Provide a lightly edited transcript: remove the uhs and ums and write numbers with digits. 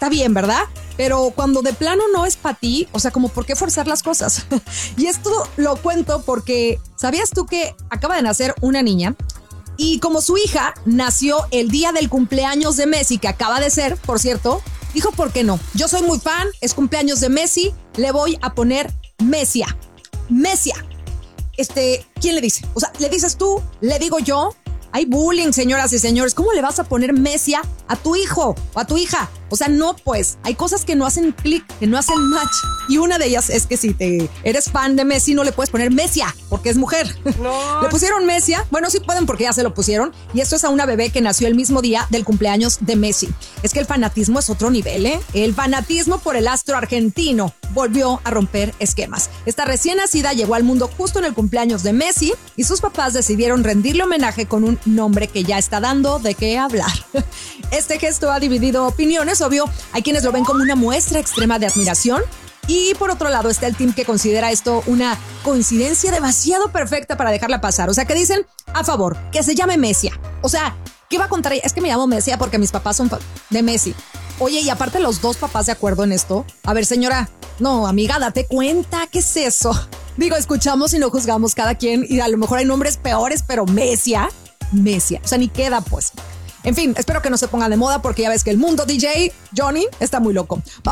está bien, ¿verdad? Pero cuando de plano no es para ti, o sea, como ¿por qué forzar las cosas? Y esto lo cuento porque ¿sabías tú que acaba de nacer una niña? Y como su hija nació el día del cumpleaños de Messi, que acaba de ser, por cierto, dijo, ¿por qué no? Yo soy muy fan, es cumpleaños de Messi, le voy a poner Messia. Messia. ¿Quién le dice? O sea, ¿le dices tú? ¿Le digo yo? Hay bullying, señoras y señores. ¿Cómo le vas a poner Messia a tu hijo o a tu hija? O sea, no, pues, hay cosas que no hacen clic, que no hacen match. Y una de ellas es que si eres fan de Messi, no le puedes poner Messia, porque es mujer. No. Le pusieron Messia. Bueno, sí pueden porque ya se lo pusieron. Y esto es a una bebé que nació el mismo día del cumpleaños de Messi. Es que el fanatismo es otro nivel, ¿eh? El fanatismo por el astro argentino volvió a romper esquemas. Esta recién nacida llegó al mundo justo en el cumpleaños de Messi y sus papás decidieron rendirle homenaje con un nombre que ya está dando de qué hablar. Este gesto ha dividido opiniones, obvio. Hay quienes lo ven como una muestra extrema de admiración y por otro lado está el team que considera esto una coincidencia demasiado perfecta para dejarla pasar. O sea, que dicen a favor, que se llame Messia. O sea, ¿qué va a contar? Es que me llamo Messia porque mis papás son de Messi. Oye, y aparte los dos papás de acuerdo en esto. A ver, señora, no, amiga, date cuenta, ¿qué es eso? Digo, escuchamos y no juzgamos cada quien y a lo mejor hay nombres peores, pero Messia, o sea, ni queda pues. En fin, espero que no se ponga de moda porque ya ves que el mundo DJ, Johnny, está muy loco.